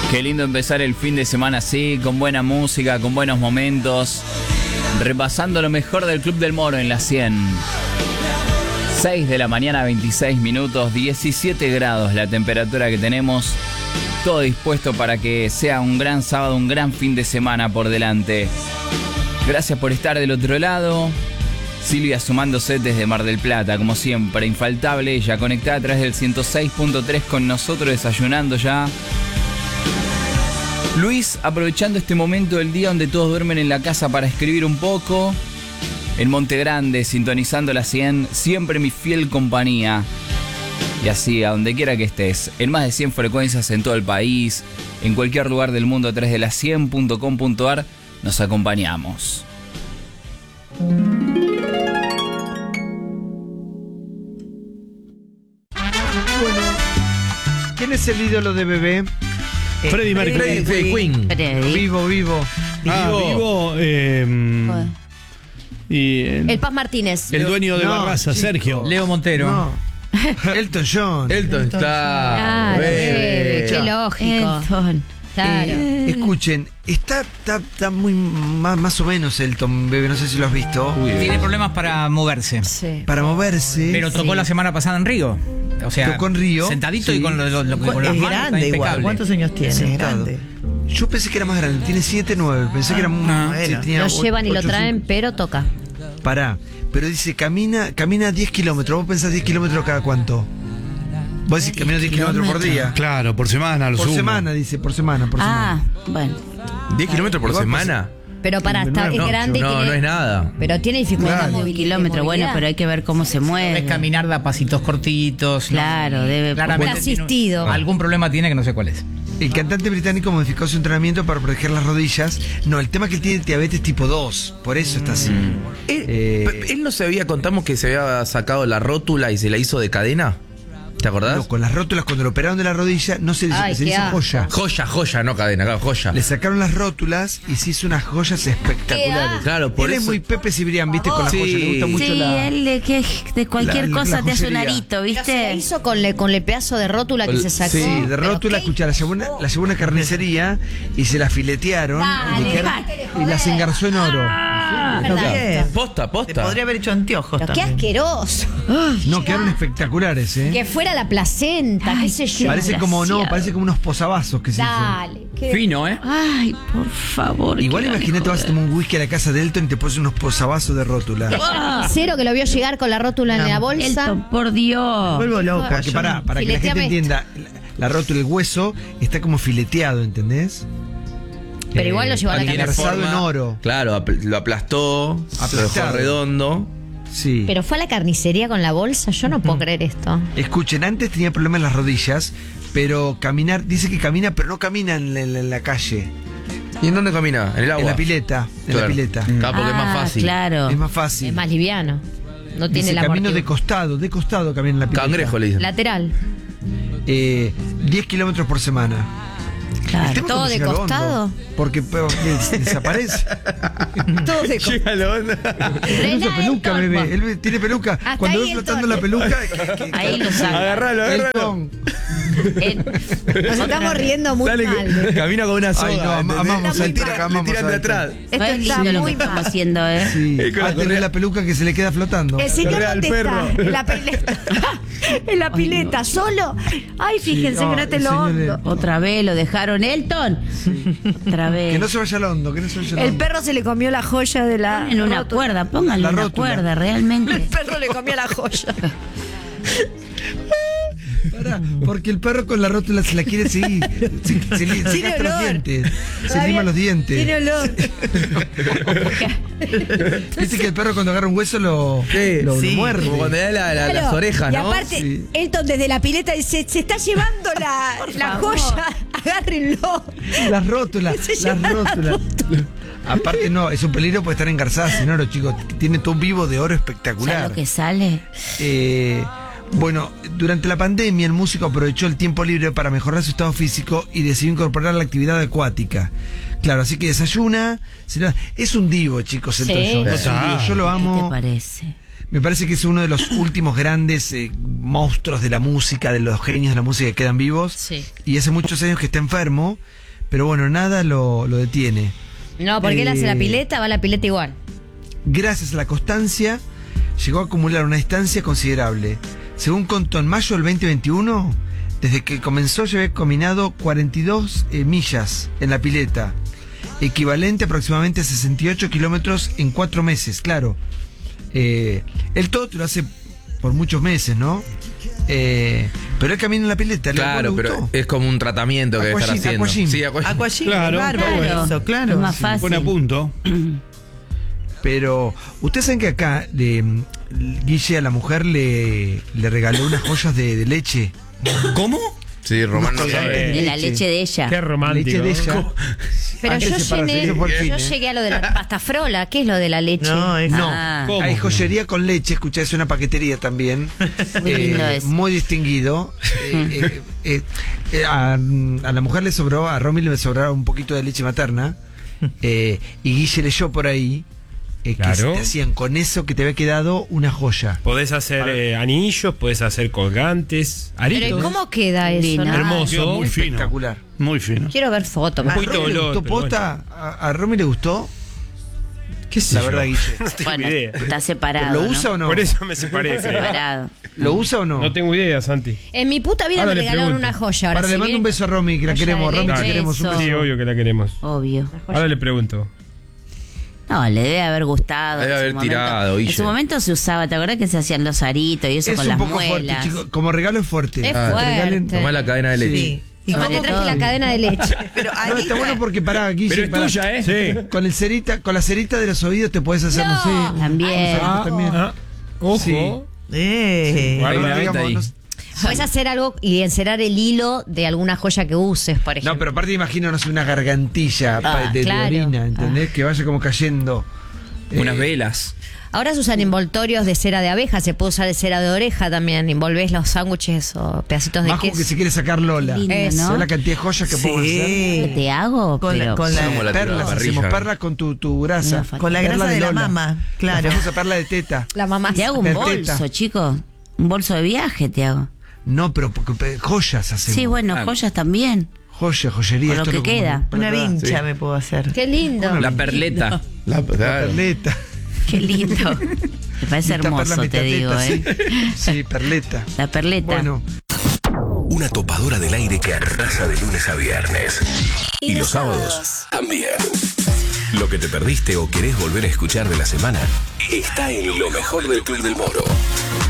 Qué lindo empezar el fin de semana así, con buena música, con buenos momentos, repasando lo mejor del Club del Moro en la 100. 6 de la mañana, 26 minutos, 17 grados la temperatura que tenemos. Todo dispuesto para que sea un gran sábado, un gran fin de semana por delante. Gracias por estar del otro lado. Silvia sumándose desde Mar del Plata, como siempre, infaltable, ella conectada a través del 106.3 con nosotros, desayunando ya. Luis, aprovechando este momento del día donde todos duermen en la casa para escribir un poco. En Monte Grande, sintonizando la 100, siempre mi fiel compañía. Y así, a donde quiera que estés, en más de 100 frecuencias en todo el país, en cualquier lugar del mundo a través de la 100.com.ar, nos acompañamos. Bueno, ¿quién es el ídolo de Bebé? Freddie Mercury. Freddie Queen. Vivo. Vivo. Y El Paz Martínez. el dueño de No, Barraza, chico. Sergio. Leo Montero. No. Elton John. Elton está. Claro, Bebe. qué lógico. Elton. Claro. Escuchen, está muy más o menos Elton, Bebé, no sé si lo has visto. Tiene problemas para moverse. Sí. Para moverse. Pero tocó la semana pasada en Río. O sea, Tocó en Río, sentadito sí. y con, con las Es manos está grande igual. impecable. ¿Cuántos años tiene? Es Sentado. grande. Yo pensé que era más grande, tiene 7, 9. Pensé que era muy. bueno. tenía Lo llevan y lo 8, traen, pero toca. Pará, pero dice camina 10 kilómetros. ¿Vos pensás 10 kilómetros cada cuánto? Vos decís camina 10 kilómetros por día. Claro, por semana, lo Por sumo. semana, dice, por semana. Bueno. 10 kilómetros por Igual semana. Pero para estar No, es grande y No, tiene, no es nada. pero tiene dificultad Un kilómetro, bueno, pero hay que ver cómo se Es mueve. caminar da pasitos cortitos. Claro, debe. Claramente tiene asistido. algún problema tiene que no sé cuál es. El cantante británico modificó su entrenamiento para proteger las rodillas. No, el tema es que tiene diabetes tipo 2. Por eso está así. Él no se había, contamos que se había sacado la rótula y se la hizo de cadena. ¿Te acordás? No, con las rótulas cuando lo operaron de la rodilla no se le hizo, Ay, se le qué hizo asco. joya. Joya, no cadena, claro, joya. Le sacaron las rótulas y se hizo unas joyas espectaculares. Claro, por Él eso. es muy Pepe Cibrián, ¿viste? Con las Sí. joyas. Le gusta mucho Sí, la. él de cualquier la cosa te hace un joyería. arito, Pero se la ¿viste? hizo con el pedazo de rótula que se sacó. Sí, de Pero rótula, qué escuchá, la llevó a una carnicería y se la filetearon y las engarzó en oro. verdad. Posta. Te podría haber hecho anteojos Pero qué también. asqueroso. No, quedaron espectaculares, ¿eh? Que fuera la placenta, qué sé yo. Parece como unos posavasos que se hicieron. Dale. qué- Fino, ¿eh? Ay, por favor. Igual qué imagínate, vas a joder. tomar un whisky a la casa de Elton y te pones unos posavasos de rótula. Cero que lo vio llegar con la rótula en la bolsa. Elton, por Dios. Vuelvo loca. Porque para que la gente Fileteame entienda, la rótula, el hueso, está como fileteado, ¿entendés? Pero igual lo llevó a la Tiene carnicería. Engarzado en oro. Claro, lo aplastó, lo dejó Aplastado. redondo. Sí. Pero fue a la carnicería con la bolsa. Yo no puedo creer esto. Escuchen, antes tenía problemas en las rodillas, pero dice que camina, pero no camina en la calle, ¿Y en dónde camina? ¿En el agua? en la pileta, Claro. Claro, porque es más fácil. Claro. Es más fácil. Es más liviano. No tiene Dice, la camino de amortiguación. costado camina en la pileta. Cangrejo le dicen. Lateral. 10 kilómetros por semana. Claro. El tema es ¿Todo cuando de llega al costado? hondo, porque desaparece. Todo de Llega la onda. Él usa peluca, Elton. bebé. Él tiene peluca. Hasta Cuando ahí ve flotando Elton. la peluca. Ahí lo saca. Agarralo. Elton. Nos estamos riendo muy Dale, mal. camina con una soga. Ay, no, ¿entendés? amamos a Le Elton, tiran- amamos le tiran a de Elton. atrás. No es lindo lo que estamos haciendo, ¿eh? Sí. con la Tener la peluca que se le queda flotando. El señor, Correa al ¿dónde perro. está? En la pileta. En la pileta, solo. Ay, fíjense no, que no te el lo señor hondo. Otra vez lo dejaron, Elton. Otra vez. Que no se vaya al hondo, que no se vaya al hondo. El perro se le comió la joya de la. En una rótula. cuerda, pónganle La una rótula. cuerda, El realmente. perro le comió la joya. Pará, porque el perro con la rótula se la quiere seguir. Se Tiene gasta los olor. dientes. Se lima los dientes. Tiene olor. Viste que el perro cuando agarra un hueso lo muerde. como cuando le da las Claro, orejas, y ¿no? aparte, Sí. Elton desde la pileta dice: se está llevando la favor. joya, agárrenlo. Las rótulas, Se las lleva la rótulas. Aparte no, es un peligro por estar engarzadas en oro, chicos. Tiene todo vivo de oro ¿Sabes espectacular. lo que sale? Bueno, durante la pandemia el músico aprovechó el tiempo libre para mejorar su estado físico y decidió incorporar la actividad acuática. Claro, así que desayuna. Es un divo, chicos, Sí. entonces. Es un divo, yo lo ¿Qué te amo. parece? Me parece que es uno de los últimos grandes monstruos de la música, de los genios de la música que quedan vivos. Sí. Y hace muchos años que está enfermo, pero bueno, nada lo detiene. No, porque él hace la pileta, va a la pileta igual. Gracias a la constancia, llegó a acumular una distancia considerable. Según contó en mayo del 2021, desde que comenzó ya había caminado 42 millas en la pileta, equivalente aproximadamente a 68 kilómetros en 4 meses, claro. Él todo te lo hace por muchos meses, ¿no? Pero él camina en la pileta. Claro, ¿le pero gustó? es como un tratamiento que debe estar Aquagym, haciendo. aquagym. Sí, aquagym. Aquagym, Claro, bárbaro está bueno. eso, claro. Es más fácil. Buen apunto. Pero ustedes saben que acá Guille a la mujer le regaló unas joyas de leche. ¿Cómo? Sí, Román no Unos sabe. colgantes De la leche de ella. Qué romántico. Leche de ella. Pero Antes yo de separarse, llegué, eso fue el fin, yo ¿eh? llegué a lo de la pasta frola. ¿Qué es lo de la leche? No, es No, Ah. ¿Cómo? hay joyería con leche, escuchá, es una paquetería también. Muy lindo es. Muy distinguido. A la mujer le sobró, a Romy le sobraba un poquito de leche materna. Y Guille leyó por ahí que Claro. te hacían con eso que te había quedado una joya. Podés hacer anillos, podés hacer colgantes, Pero ¿y aritos. cómo queda eso? Lindo. no? Hermoso. Muy fino. Espectacular. Muy fino. Quiero ver fotos. Un ¿A poquito Romy le olor, gustó pero posta? ¿A Romy le gustó? ¿Qué sé La yo? verdad, Guille. No tengo Bueno, idea. está separado. ¿Lo ¿no? usa o no? Por eso me separé. creo. Separado. ¿Lo usa o no? No tengo idea, Santi. En mi puta vida Ahora me le regalaron pregunto. una joya. Ahora Para, le si mando viene- un beso a Romy, que la Joya queremos. de Romy, te leche, queremos. Un beso. Sí, obvio que la queremos. Obvio. Ahora le pregunto. No, le debe haber gustado. Debe en su haber momento. tirado, En Guille. su momento se usaba, ¿te acordás que se hacían los aritos y eso Es con un las poco fuerte, muelas? chicos. Como regalo es fuerte. Es Te regalen- fuerte. Tomá la cadena de leche. Sí. Y Tomá, como te traje todo. la cadena de leche. Pero ahí No, está bueno porque pará, Guille. Pero es pará. tuya, ¿eh? Sí. Con la cerita de los oídos te puedes hacer, no, sé. También. También. Ojo. Sí. Eh. Guarda, Hay una Digamos, venta ahí. no- Puedes hacer algo y encerar el hilo de alguna joya que uses, por ejemplo. No, pero aparte imagino, no sé, una gargantilla de claro. orina, ¿entendés? Que vaya como cayendo. Unas velas. Ahora se usan envoltorios de cera de abeja, se puede usar de cera de oreja también. Envolvés los sándwiches o pedacitos de Majo queso. que se quiere sacar Lola. Lindo, Eso. ¿no? ¿Sabes la cantidad de joyas que podemos hacer? ¿Qué te hago? Con la- Pero con la- Como la Perlas, tirada hacemos parrilla. perlas con tu grasa. No, Con la Perla grasa de la Lola. mama, claro. La famosa perla de teta. La mamá. te hago un Perteta. bolso, chicos. Un bolso de viaje te hago. No, pero joyas hacemos. Sí, bueno, Ah. joyas también. Joyería. Con lo esto que es como- queda. para Una atrás. vincha me puedo hacer. Qué lindo. La perleta. La, claro. Perleta. Qué lindo. Me parece Mitad perla, hermoso, mitad te digo, teta, ¿eh? Sí, perleta. La perleta. Bueno, Una topadora del aire que arrasa de lunes a viernes. Y los sábados también. Lo que te perdiste o querés volver a escuchar de la semana está en lo mejor del Club del Moro.